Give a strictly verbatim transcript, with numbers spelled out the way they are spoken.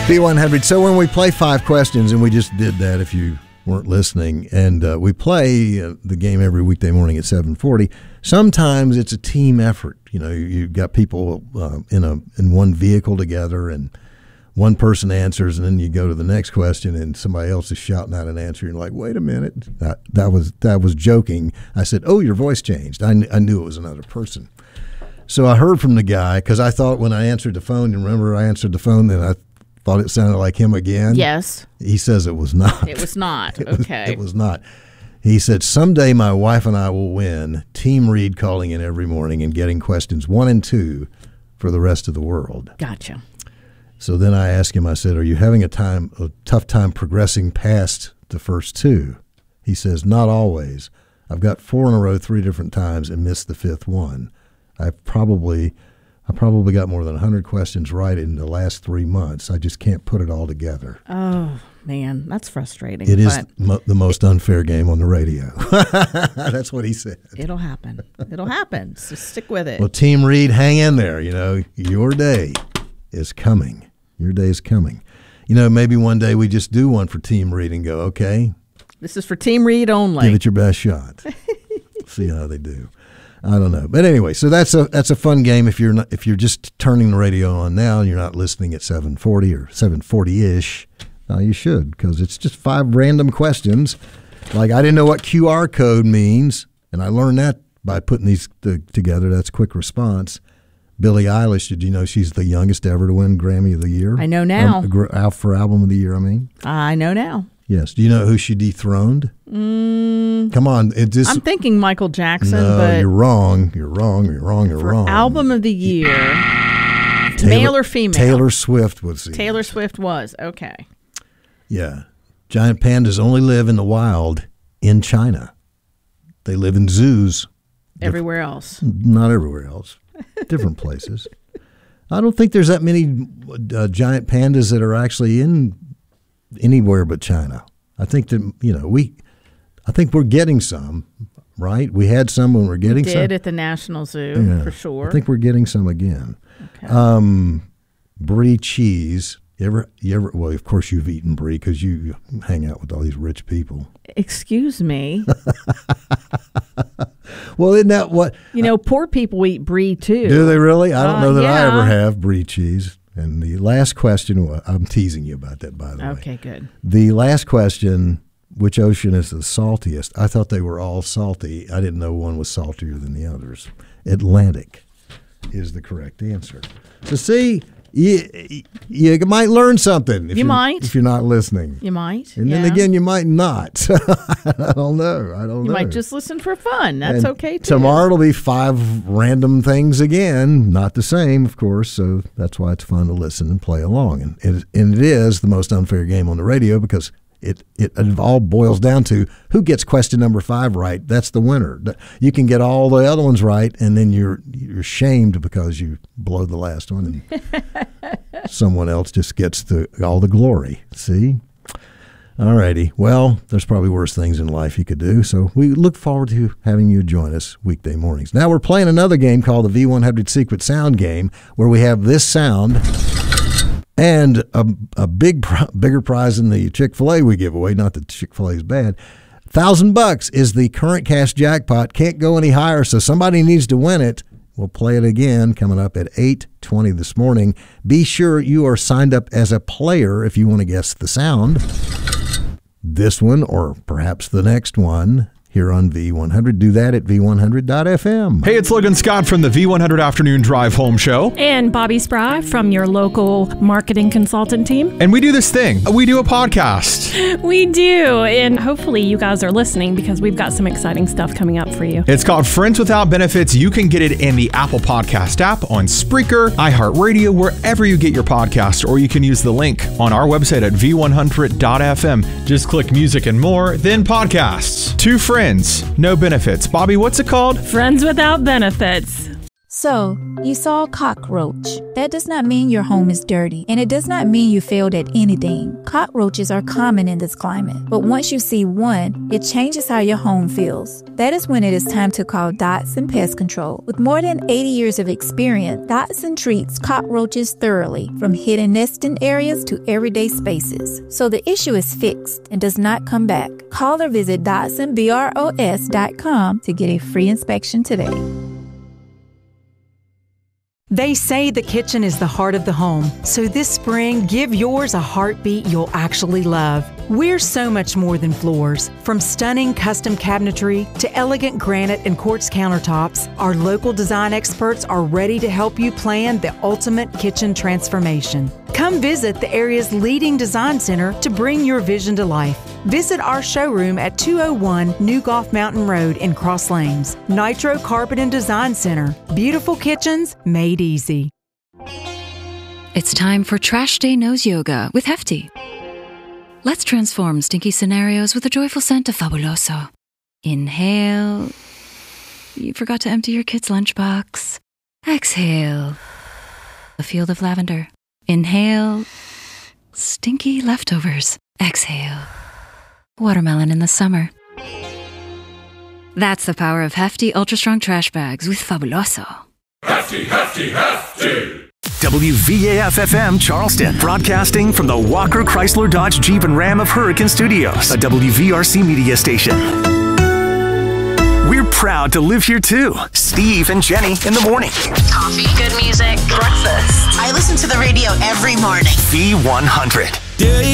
V one hundred. So when we play five questions, and we just did that if you weren't listening, and uh, we play uh, the game every weekday morning at seven forty, sometimes it's a team effort. You know, you've got people uh, in a in one vehicle together, and one person answers, and then you go to the next question, and somebody else is shouting out an answer. And you're like, wait a minute. That, that was that was joking. I said, oh, your voice changed. I, kn- I knew it was another person. So I heard from the guy, because I thought when I answered the phone, you remember I answered the phone, then I thought it sounded like him again. Yes. He says it was not. It was not. it Okay. Was, it was not. He said, someday my wife and I will win Team Reed calling in every morning and getting questions one and two for the rest of the world. Gotcha. So then I asked him, I said, are you having a time a tough time progressing past the first two? He says, not always. I've got four in a row three different times and missed the fifth one. I've probably I probably got more than one hundred questions right in the last three months. I just can't put it all together. Oh, man, that's frustrating. It is mo- the most unfair game on the radio. That's what he said. It'll happen. It'll happen. So stick with it. Well, Team Reed, hang in there. You know, your day is coming. Your day is coming. You know, maybe one day we just do one for Team Reed and go, okay. This is for Team Reed only. Give it your best shot. See how they do. I don't know, but anyway, so that's a that's a fun game. If you're not, if you're just turning the radio on now and you're not listening at seven forty or seven forty ish, now you should, because it's just five random questions. Like I didn't know what Q R code means, and I learned that by putting these t- together. That's quick response. Billie Eilish, did you know she's the youngest ever to win Grammy of the Year? I know now. Um, for album of the year, I mean. I know now. Yes. Do you know who she dethroned? Mm, Come on. It just, I'm thinking Michael Jackson, no, but you're wrong. You're wrong. You're wrong. You're for wrong. album of the year, Taylor, male or female? Taylor Swift was the Taylor Swift was. Okay. Yeah. Giant pandas only live in the wild in China. They live in zoos. Everywhere else. Not everywhere else. Different places. I don't think there's that many uh, giant pandas that are actually in anywhere but China. I think that, you know, we, I think we're getting some, right? We had some when we're getting we some. did at the National Zoo, yeah, for sure. I think we're getting some again. Okay. Um, brie cheese. You ever, you ever, well, of course you've eaten brie because you hang out with all these rich people. Excuse me. Well, isn't that what? You know, poor people eat brie too. Do they really? I don't uh, know that yeah. I ever have brie cheese. And the last question, was, I'm teasing you about that, by the way. Okay, good. The last question, which ocean is the saltiest? I thought they were all salty. I didn't know one was saltier than the others. Atlantic is the correct answer. So see, you, you might learn something. If You might. If you're not listening. You might. And yeah. then again, you might not. I don't know. I don't You know. might just listen for fun. That's And okay, too. Tomorrow it'll be five random things again. Not the same, of course, so that's why it's fun to listen and play along. And it, and it is the most unfair game on the radio because it, it, it all boils down to who gets question number five right. That's the winner. You can get all the other ones right, and then you're you're shamed because you blow the last one, and someone else just gets the all the glory. See? All righty. Well, there's probably worse things in life you could do, so we look forward to having you join us weekday mornings. Now we're playing another game called the V one hundred Secret Sound Game, where we have this sound and a, a big, bigger prize than the Chick-fil-A we give away. Not that Chick-fil-A is bad. Thousand bucks is the current cash jackpot. Can't go any higher, so somebody needs to win it. We'll play it again coming up at eight twenty this morning. Be sure you are signed up as a player if you want to guess the sound. This one or perhaps the next one here on V one hundred. Do that at V one hundred dot F M. Hey, it's Logan Scott from the V one hundred Afternoon Drive Home Show. And Bobby Spry from your local marketing consultant team. And we do this thing. We do a podcast. We do. And hopefully you guys are listening because we've got some exciting stuff coming up for you. It's called Friends Without Benefits. You can get it in the Apple Podcast app, on Spreaker, iHeartRadio, wherever you get your podcast, or you can use the link on our website at V one hundred dot F M. Just click music and more, then podcasts. Two friends, no benefits. Bobby, what's it called? Friends Without Benefits. So, you saw a cockroach. That does not mean your home is dirty, and it does not mean you failed at anything. Cockroaches are common in this climate, but once you see one, it changes how your home feels. That is when it is time to call Dotson Pest Control. With more than eighty years of experience, Dotson treats cockroaches thoroughly, from hidden nesting areas to everyday spaces. So the issue is fixed and does not come back. Call or visit Dotson Bros dot com to get a free inspection today. They say the kitchen is the heart of the home, so this spring, give yours a heartbeat you'll actually love. We're so much more than floors. From stunning custom cabinetry to elegant granite and quartz countertops, our local design experts are ready to help you plan the ultimate kitchen transformation. Come visit the area's leading design center to bring your vision to life. Visit our showroom at two oh one New Golf Mountain Road in Cross Lanes. Nitro Carpet and Design Center. Beautiful kitchens made easy. It's time for Trash Day Nose Yoga with Hefty. Let's transform stinky scenarios with a joyful scent of Fabuloso. Inhale. You forgot to empty your kid's lunchbox. Exhale. A field of lavender. Inhale. Stinky leftovers. Exhale. Watermelon in the summer. That's the power of Hefty Ultra Strong Trash Bags with Fabuloso. Hefty, Hefty, Hefty! W V A F F M Charleston, broadcasting from the Walker Chrysler Dodge Jeep and Ram of Hurricane Studios, a W V R C media station. We're proud to live here too. Steve and Jenny in the morning. Coffee, good music, breakfast. I listen to the radio every morning. V one hundred. Yeah,